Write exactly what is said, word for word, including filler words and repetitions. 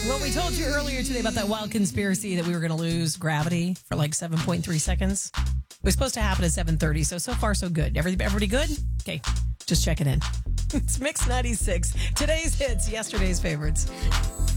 Well, we told you earlier today about that wild conspiracy that we were going to lose gravity for like seven point three seconds. It was supposed to happen at seven thirty, so so far so good. Everybody, everybody good? Okay, just checking in. It's Mix ninety-six. Today's hits, yesterday's favorites.